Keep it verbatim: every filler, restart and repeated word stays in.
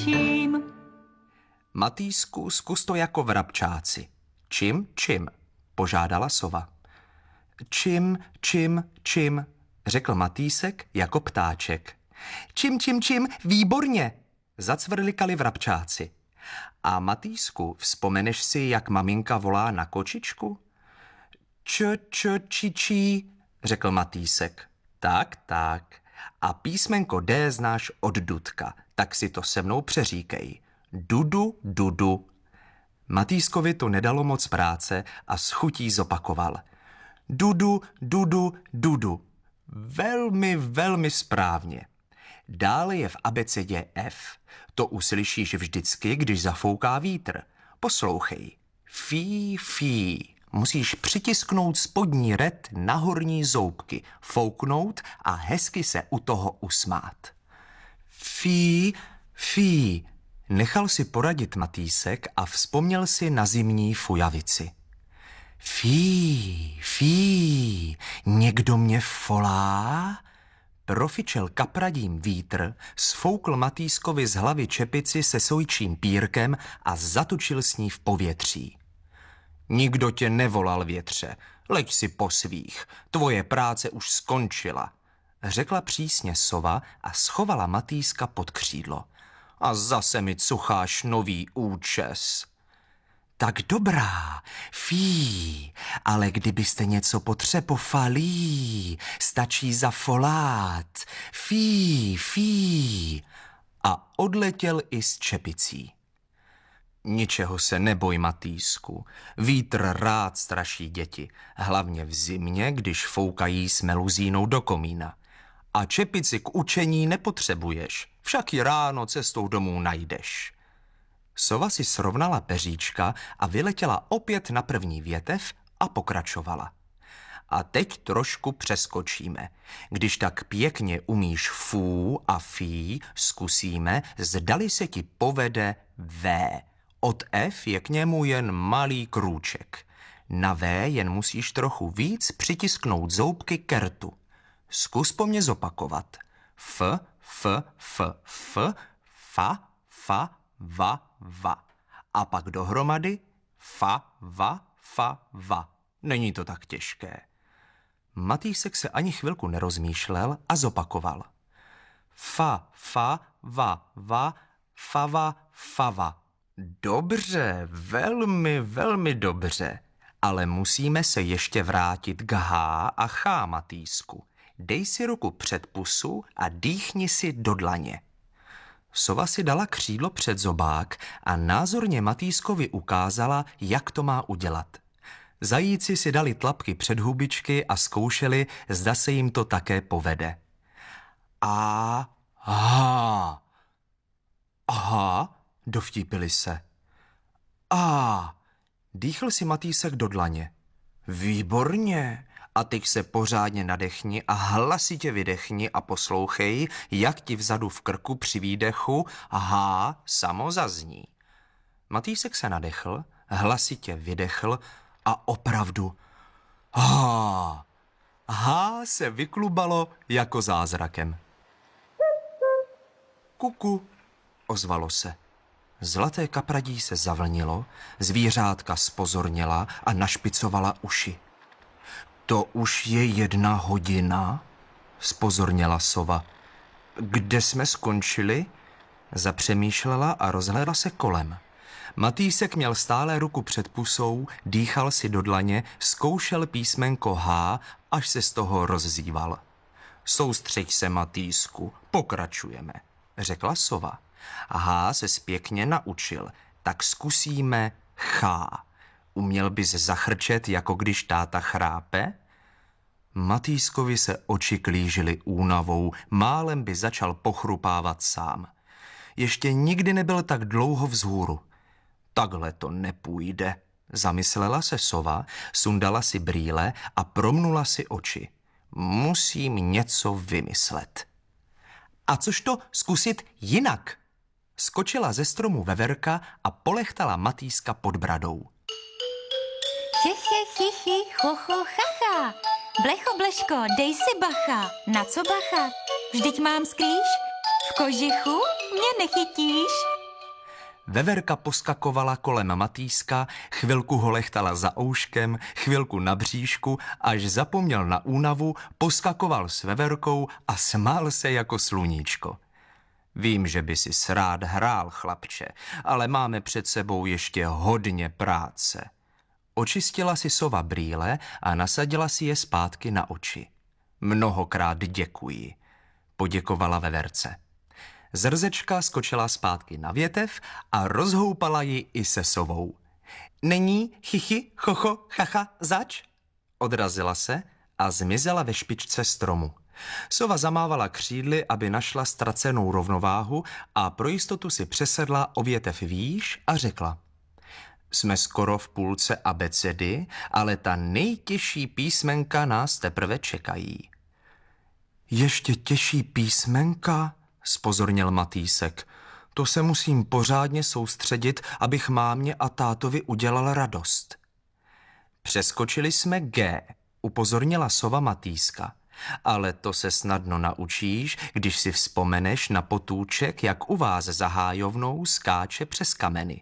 čím. Matýsku, zkus to jako vrabčáci. Čím, čím, požádala sova. Čím, čím, čím, řekl Matýsek jako ptáček. Čím, čím, čím, výborně, zacvrlikali vrabčáci. A Matýsku, vzpomeneš si, jak maminka volá na kočičku? Č, č, či, čí, řekl Matýsek. Tak, tak. A písmenko D znáš od Dudka, tak si to se mnou přeříkej. Dudu, dudu. Matýskovi to nedalo moc práce a s chutí zopakoval. Dudu, dudu, dudu. Velmi, velmi správně. Dále je v abecedě F. To uslyšíš vždycky, když zafouká vítr. Poslouchej. Fí, fí. Musíš přitisknout spodní red na horní zoubky, fouknout a hezky se u toho usmát. Fí, fí. Nechal si poradit Matýsek a vzpomněl si na zimní fujavici. Fí, fí, někdo mě folá? Profičel kapradím vítr, sfoukl Matýskovi z hlavy čepici se sojčím pírkem a zatočil s ní v povětří. Nikdo tě nevolal, větře, leď si po svých, tvoje práce už skončila, řekla přísně sova a schovala Matýska pod křídlo. A zase mi cucháš nový účes. Tak dobrá, fí, ale kdybyste něco potřebovali, stačí zafolát. Fí, fí. A odletěl i s čepicí. Ničeho se neboj, Matýsku. Vítr rád straší děti, hlavně v zimě, když foukají s meluzínou do komína. A čepici k učení nepotřebuješ, však ji ráno cestou domů najdeš. Sova si srovnala peříčka a vyletěla opět na první větev a pokračovala. A teď trošku přeskočíme. Když tak pěkně umíš fů a fí, zkusíme, zdali se ti povede V. Od F je k němu jen malý krůček. Na V jen musíš trochu víc přitisknout zoubky ke rtu. Zkus po mně zopakovat. F, f, f, f, fa, fa, va, va. A pak dohromady fa, va, fa, va. Není to tak těžké. Matýsek se ani chvilku nerozmýšlel a zopakoval. Fa, fa, va, va, fava, fava. Dobře, velmi, velmi dobře. Ale musíme se ještě vrátit k H a Ch, Matýsku. Dej si ruku před pusu a dýchni si do dlaně. Sova si dala křídlo před zobák a názorně Matýskovi ukázala, jak to má udělat. Zajíci si dali tlapky před hubičky a zkoušeli, zda se jim to také povede. A, ha, aha, dovtípili se. A, dýchl si Matýsek do dlaně. Výborně. A teď se pořádně nadechni a hlasitě vydechni a poslouchej, jak ti vzadu v krku při výdechu há samo zazní. Matýsek se nadechl, hlasitě vydechl a opravdu há. Há se vyklubalo jako zázrakem. Kuku, ozvalo se. Zlaté kapradí se zavlnilo, zvířátka spozorněla a našpicovala uši. To už je jedna hodina, spozorněla sova. Kde jsme skončili? Zapřemýšlela a rozhlédla se kolem. Matýsek měl stále ruku před pusou, dýchal si do dlaně, zkoušel písmenko H, až se z toho rozzýval. Soustřeď se, Matýsku, pokračujeme, řekla sova. H se zpěkně naučil, tak zkusíme Ch. Uměl bys zachrčet, jako když táta chrápe? Matýskovi se oči klížily únavou, málem by začal pochrupávat sám. Ještě nikdy nebyl tak dlouho vzhůru. Takhle to nepůjde, zamyslela se sova, sundala si brýle a promnula si oči. Musím něco vymyslet. A což to zkusit jinak? Skočila ze stromu veverka a polechtala Matýska pod bradou. Che, che, chi, chi, cho, cho, chacha. Blecho, bleško, dej si bacha. Na co bacha? Vždyť mám skrýš. V kožichu mě nechytíš. Veverka poskakovala kolem Matýska, chvilku ho lechtala za ouškem, chvilku na bříšku, až zapomněl na únavu, poskakoval s Veverkou a smál se jako sluníčko. Vím, že by si rád hrál, chlapče, ale máme před sebou ještě hodně práce. Očistila si sova brýle a nasadila si je zpátky na oči. Mnohokrát děkuji, poděkovala Veverce. Zrzečka skočila zpátky na větev a rozhoupala ji i se sovou. Není chichy, chocho, chacha, zač? Odrazila se a zmizela ve špičce stromu. Sova zamávala křídly, aby našla ztracenou rovnováhu a pro jistotu si přesedla o větev výš a řekla: Jsme skoro v půlce abecedy, ale ta nejtěžší písmenka nás teprve čekají. Ještě těžší písmenka? Zpozorněl Matýsek. To se musím pořádně soustředit, abych mámě a tátovi udělal radost. Přeskočili jsme G, upozornila sova Matýska. Ale to se snadno naučíš, když si vzpomeneš na Potůček, jak u vás za hájovnou skáče přes kameny.